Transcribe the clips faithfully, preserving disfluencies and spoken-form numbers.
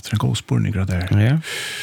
en god spurning där. Ja.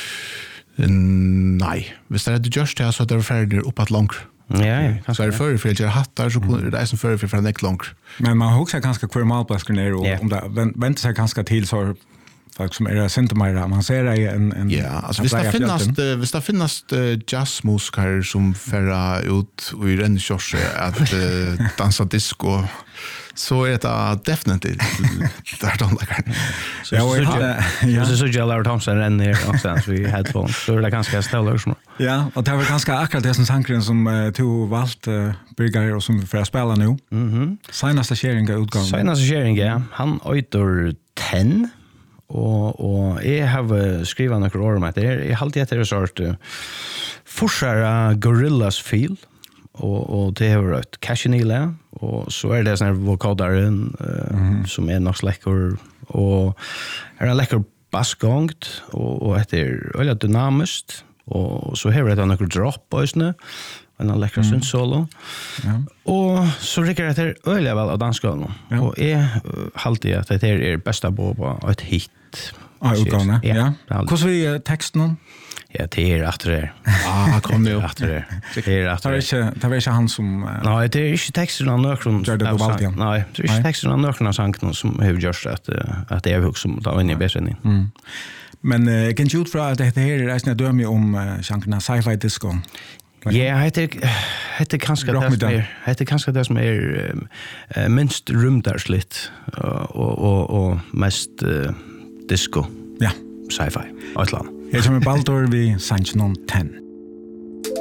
Nej, hvis det er just det så det er ferdig opp at langt. Ja, ja. Så er det før for jeg hattar så kunne det er som før for en ek langt. Men man husker kanskje hver malplasker er, og Ja. om det venter seg kanskje til så folk som er symptomer, man ser det en, en Ja, altså hvis det finnes uh, hvis det finnes uh, jazzmusikere som færre ut i rennkjørse at uh, dansa disco, så er det definitivt det er tonlager. Så Ja, og jeg så hadde- ja. ja. Så så jag Laura Thompson renner ner någonstans vid headphones. Så är det ganska ställer som. Ja, og det var ganske akkurat det som sankeren som uh, to valgte uh, Birger og som vi får spille nå. Mhm. Senaste sharing av utgaven. Senaste sharing, ja. Han øyter ten. Og, og jeg har skrivet noen år om det. Jeg har alltid etter en sort uh, forsere Gorillaz feel. Og, og det har vært Cashinile. Og så er det sånn her vokadaren uh, mm-hmm. som er nok slekker. Og er en lekker bassgångt. Og, og etter øyla dynamiskt. Og så har det noen drop også. En lekker mm. syntsolo. Ja. Og så rikker det etter øyla vel av danskålen. Ja. Og jeg uh, halte at det er bästa på på ett hit. Ah, utgavene, ja. Ja. det er alt. Hvordan vi uh, teksten? Ja, det er etter det. Ah, kom nu. Etter det. Det er Det etter var det. ikke, det var ikke han som... Uh, Nei, det er ikke teksten av nøkron. Gjør det på Valtian? Nei, det er ikke Nei. teksten av nøkron av sangen som har gjort at, uh, at det er hukk som da inn i bedre. mm. Men uh, jeg kan ikke ut fra at dette her er en døme om uh, sjankerna sci-fi disco. Ja, heter heter kanskje Rock det me som er heter kanskje det som er um, uh, minst rumdarslitt og, og, og, og mest uh, disco, Ja. sci-fi, og et eller annet. Her kommer Baldur vi Sanchinon ten.